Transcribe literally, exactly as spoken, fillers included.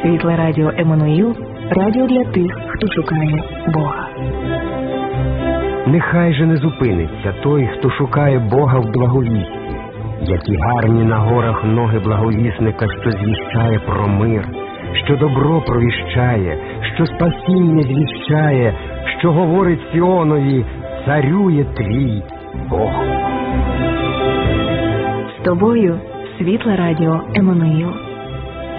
Світле радіо Еммануїл – радіо для тих, хто шукає Бога. Нехай же не зупиниться той, хто шукає Бога в благовісті. Які гарні на горах ноги благовісника, що звіщає про мир, що добро провіщає, що спасіння звіщає, що говорить Сіонові: царює твій Бог. З тобою Світле радіо Еммануїл.